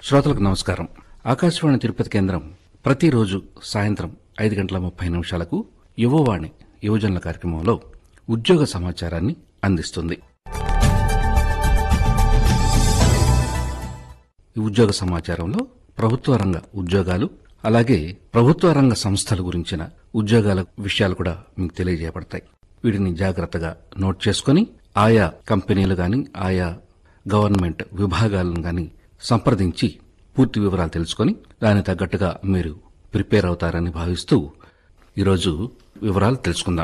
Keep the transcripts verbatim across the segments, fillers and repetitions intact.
శ్రోతలకు నమస్కారం. ఆకాశవాణి తిరుపతి కేంద్రం ప్రతిరోజు సాయంత్రం ఐదు గంటల ముప్పై నిమిషాలకు యువవాణి యువజనుల కార్యక్రమంలో ఉద్యోగ సమాచారాన్ని అందిస్తుంది. ఈ ఉద్యోగ సమాచారంలో ప్రభుత్వ రంగ ఉద్యోగాలు, అలాగే ప్రభుత్వ రంగ సంస్థల గురించిన ఉద్యోగాల విషయాలు కూడా మీకు తెలియజేయబడతాయి. వీటిని జాగ్రత్తగా నోట్ చేసుకుని ఆయా కంపెనీలు గాని, ఆయా గవర్నమెంట్ విభాగాలను గాని సంప్రదించి పూర్తి వివరాలు తెలుసుకుని దానికి తగ్గట్టుగా మీరు ప్రిపేర్ అవుతారని భావిస్తూ ఈరోజు వివరాలు తెలుసుకుందాం.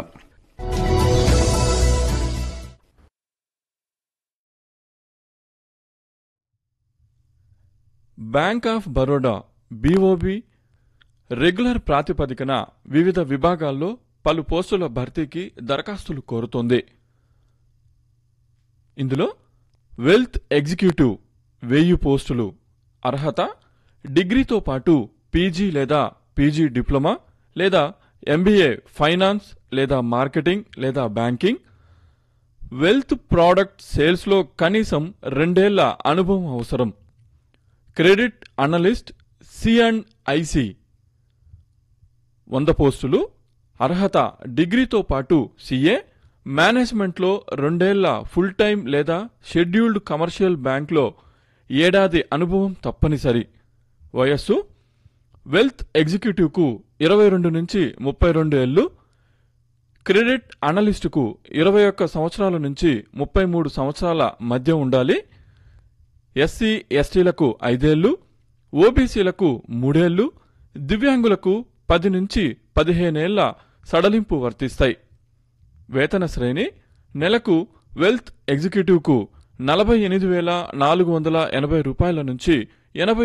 Bank of Baroda BOB regular ప్రాతిపదికన వివిధ విభాగాల్లో పలు పోస్టుల భర్తీకి దరఖాస్తులు కోరుతోంది. ఇందులో వెల్త్ ఎగ్జిక్యూటివ్ వెయ్యి పోస్టులు. అర్హత డిగ్రీతో పాటు పీజీ లేదా పీజీ డిప్లొమా లేదా ఎంబీఏ ఫైనాన్స్ లేదా మార్కెటింగ్ లేదా బ్యాంకింగ్. వెల్త్ ప్రోడక్ట్ సేల్స్లో కనీసం రెండేళ్ల అనుభవం అవసరం. Credit analyst C and IC వంద పోస్టులు. అర్హత డిగ్రీతో పాటు సిఏ, మేనేజ్మెంట్లో రెండేళ్ల ఫుల్ టైం లేదా షెడ్యూల్డ్ కమర్షియల్ బ్యాంక్లో ఏడాది అనుభవం తప్పనిసరి. వయస్సు వెల్త్ ఎగ్జిక్యూటివ్కు ఇరవై రెండు నుంచి ముప్పై రెండు ఏళ్లు, క్రెడిట్ అనలిస్టుకు ఇరవై ఒక్క సంవత్సరాల నుంచి ముప్పై మూడు సంవత్సరాల మధ్య ఉండాలి. ఎస్సీ ఎస్టీలకు ఐదేళ్లు, ఓబీసీలకు మూడేళ్లు, దివ్యాంగులకు పది నుంచి పదిహేనేళ్ల సడలింపు వర్తిస్తాయి. వేతన శ్రేణి నెలకు వెల్త్ ఎగ్జిక్యూటివ్కు నలభై ఎనిమిది వేల నాలుగు వందల ఎనభై రూపాయల నుంచి ఎనభై